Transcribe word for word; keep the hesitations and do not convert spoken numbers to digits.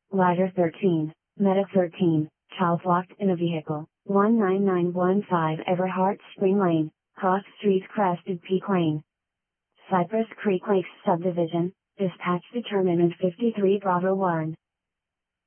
Ladder thirteen, Meta thirteen, child locked in a vehicle, one nine nine one five Everhart Spring Lane, Cross Street Crested Peak Lane. Cypress Creek Lakes Subdivision, dispatch determinant fifty-three Bravo one.